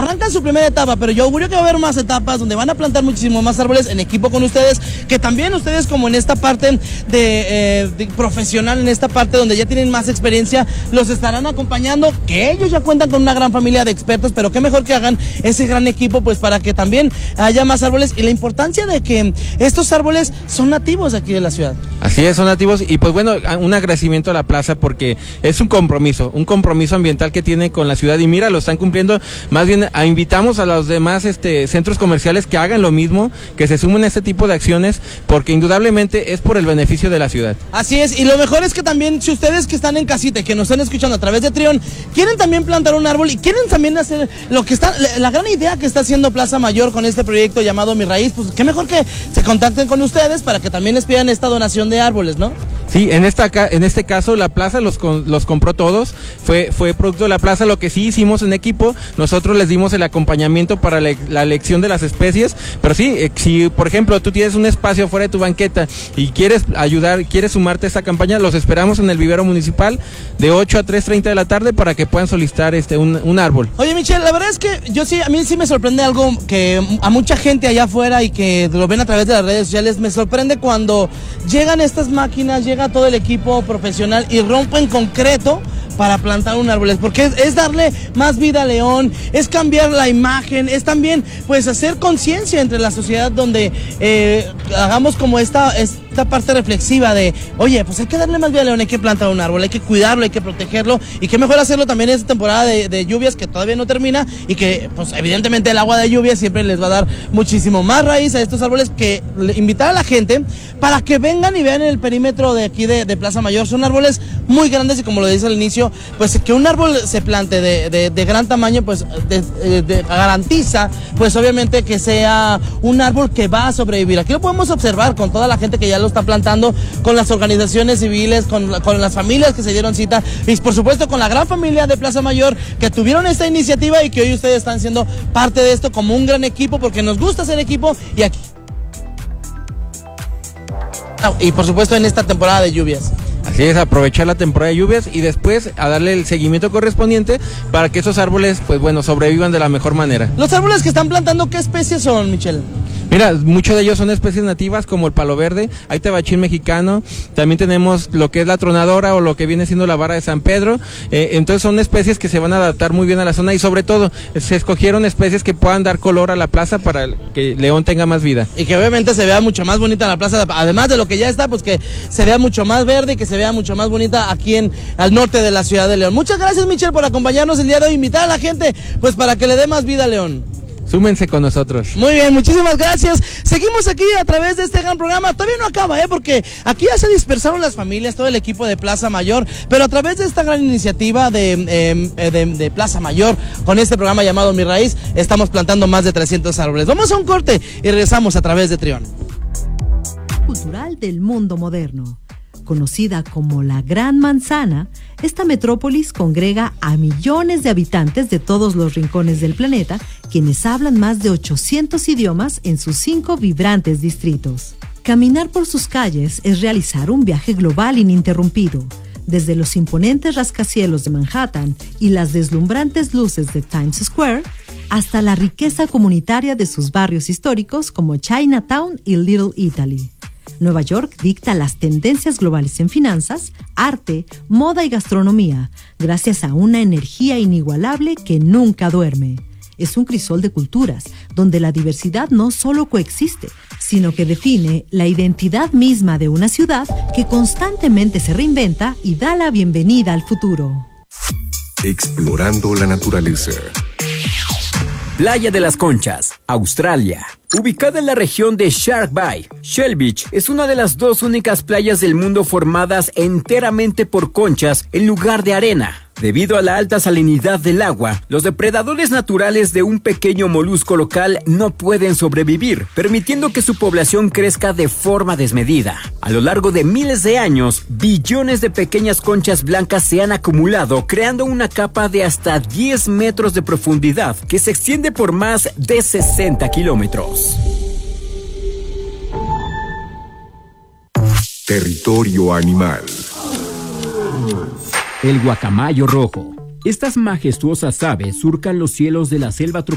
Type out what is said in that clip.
arrancan su primera etapa, pero yo auguro que va a haber más etapas donde van a plantar muchísimos más árboles en equipo con ustedes, que también ustedes como en esta parte de profesional, en esta parte donde ya tienen más experiencia, los estarán acompañando, que ellos ya cuentan con una gran familia de expertos, pero qué mejor que hagan ese gran equipo pues para que también haya más árboles, y la importancia de que estos árboles son nativos aquí de la ciudad. Así es, son nativos, y pues bueno, un agradecimiento a la plaza porque es un compromiso ambiental que tiene con la ciudad, y mira, lo están cumpliendo. Más bien invitamos a los demás centros comerciales que hagan lo mismo, que se sumen a este tipo de acciones, porque indudablemente es por el beneficio de la ciudad. Así es, y lo mejor es que también, si ustedes que están en casita y que nos están escuchando a través de Trión, quieren también plantar un árbol y quieren también hacer lo que está, la gran idea que está haciendo Plaza Mayor con este proyecto llamado Mi Raíz, pues qué mejor que se contacten con ustedes para que también les pidan esta donación de árboles, ¿no? Sí, en este caso la plaza los compró todos, fue producto de la plaza. Lo que sí hicimos en equipo, nosotros les dimos el acompañamiento para la elección de las especies, pero sí, si por ejemplo tú tienes un espacio fuera de tu banqueta y quieres ayudar, quieres sumarte a esta campaña, los esperamos en el vivero municipal de 8 a 3:30 de la tarde para que puedan solicitar un árbol. Oye, Michelle, la verdad es que a mí sí me sorprende algo que a mucha gente allá afuera y que lo ven a través de las redes sociales, me sorprende cuando llegan estas máquinas, llega todo el equipo profesional y rompen concreto para plantar un árbol, porque es darle más vida a León, es cambiar la imagen, es también pues hacer conciencia entre la sociedad donde hagamos como esta parte reflexiva de, oye, pues hay que darle más vida a León, hay que plantar un árbol, hay que cuidarlo, hay que protegerlo, y qué mejor hacerlo también en esta temporada de lluvias que todavía no termina, y que pues evidentemente el agua de lluvia siempre les va a dar muchísimo más raíz a estos árboles, que invitar a la gente para que vengan y vean el perímetro de aquí de Plaza Mayor. Son árboles muy grandes, y como lo dice al inicio, pues que un árbol se plante de gran tamaño, pues garantiza, pues obviamente que sea un árbol que va a sobrevivir. Aquí lo podemos observar con toda la gente que ya lo está plantando, con las organizaciones civiles, con las familias que se dieron cita, y por supuesto con la gran familia de Plaza Mayor que tuvieron esta iniciativa, y que hoy ustedes están siendo parte de esto como un gran equipo, porque nos gusta hacer equipo, y por supuesto en esta temporada de lluvias. Así es, aprovechar la temporada de lluvias y después a darle el seguimiento correspondiente para que esos árboles, pues bueno, sobrevivan de la mejor manera. Los árboles que están plantando, ¿qué especies son, Michelle? Mira, muchos de ellos son especies nativas como el palo verde, hay tabachín mexicano, también tenemos lo que es la tronadora o lo que viene siendo la vara de San Pedro, entonces son especies que se van a adaptar muy bien a la zona, y sobre todo se escogieron especies que puedan dar color a la plaza para que León tenga más vida. Y que obviamente se vea mucho más bonita la plaza, además de lo que ya está, pues que se vea mucho más verde y que se vea mucho más bonita aquí al norte de la ciudad de León. Muchas gracias, Michelle, por acompañarnos el día de hoy, invitar a la gente pues para que le dé más vida a León. Súmense con nosotros. Muy bien, muchísimas gracias. Seguimos aquí a través de este gran programa. Todavía no acaba, porque aquí ya se dispersaron las familias, todo el equipo de Plaza Mayor, pero a través de esta gran iniciativa de Plaza Mayor, con este programa llamado Mi Raíz, estamos plantando más de 300 árboles. Vamos a un corte y regresamos a través de Trión. Cultural del mundo moderno. Conocida como la Gran Manzana, esta metrópolis congrega a millones de habitantes de todos los rincones del planeta, quienes hablan más de 800 idiomas en sus 5 vibrantes distritos. Caminar por sus calles es realizar un viaje global ininterrumpido, desde los imponentes rascacielos de Manhattan y las deslumbrantes luces de Times Square, hasta la riqueza comunitaria de sus barrios históricos como Chinatown y Little Italy. Nueva York dicta las tendencias globales en finanzas, arte, moda y gastronomía, gracias a una energía inigualable que nunca duerme. Es un crisol de culturas, donde la diversidad no solo coexiste, sino que define la identidad misma de una ciudad que constantemente se reinventa y da la bienvenida al futuro. Explorando la naturaleza. Playa de las Conchas, Australia. Ubicada en la región de Shark Bay, Shell Beach es una de las 2 únicas playas del mundo formadas enteramente por conchas en lugar de arena. Debido a la alta salinidad del agua, los depredadores naturales de un pequeño molusco local no pueden sobrevivir, permitiendo que su población crezca de forma desmedida. A lo largo de miles de años, billones de pequeñas conchas blancas se han acumulado, creando una capa de hasta 10 metros de profundidad que se extiende por más de 60 kilómetros. Territorio animal. El guacamayo rojo. Estas majestuosas aves surcan los cielos de la selva tropical